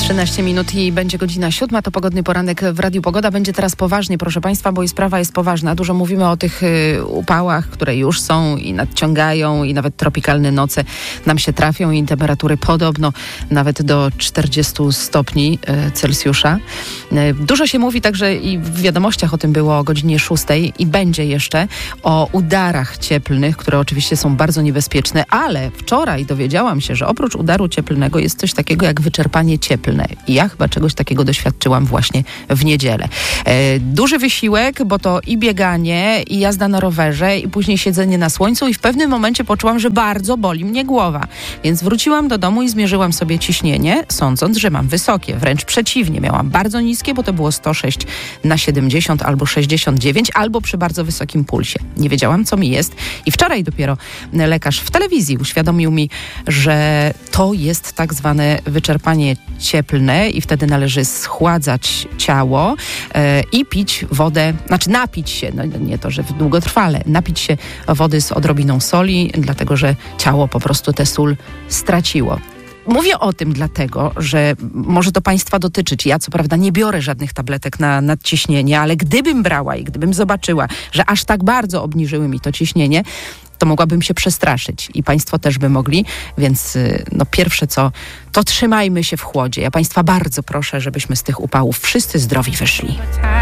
13 minut i będzie godzina 7. To pogodny poranek w Radiu Pogoda. Będzie teraz poważnie, proszę Państwa, bo i sprawa jest poważna. Dużo mówimy o tych upałach, które już są i nadciągają i nawet tropikalne noce nam się trafią i temperatury podobno nawet do 40 stopni Celsjusza. Dużo się mówi także i w wiadomościach o tym było o godzinie 6 i będzie jeszcze o udarach cieplnych, które oczywiście są bardzo niebezpieczne, ale wczoraj dowiedziałam się, że oprócz udaru cieplnego jest coś takiego jak wyczerpanie cieplne. I ja chyba czegoś takiego doświadczyłam właśnie w niedzielę. Duży wysiłek, bo to i bieganie, i jazda na rowerze, i później siedzenie na słońcu i w pewnym momencie poczułam, że bardzo boli mnie głowa. Więc wróciłam do domu i zmierzyłam sobie ciśnienie, sądząc, że mam wysokie. Wręcz przeciwnie, miałam bardzo niskie, bo to było 106/70 albo 69, albo przy bardzo wysokim pulsie. Nie wiedziałam, co mi jest i wczoraj dopiero lekarz w telewizji uświadomił mi, że to jest tak zwane wyczerpanie cieplne i wtedy należy schładzać ciało i pić wodę, znaczy napić się, no nie to, że długotrwale, napić się wody z odrobiną soli, dlatego że ciało po prostu tę sól straciło. Mówię o tym dlatego, że może to Państwa dotyczyć. Ja co prawda nie biorę żadnych tabletek na nadciśnienie, ale gdybym brała i gdybym zobaczyła, że aż tak bardzo obniżyły mi to ciśnienie, to mogłabym się przestraszyć i Państwo też by mogli, więc no pierwsze co, to trzymajmy się w chłodzie. Ja Państwa bardzo proszę, żebyśmy z tych upałów wszyscy zdrowi wyszli.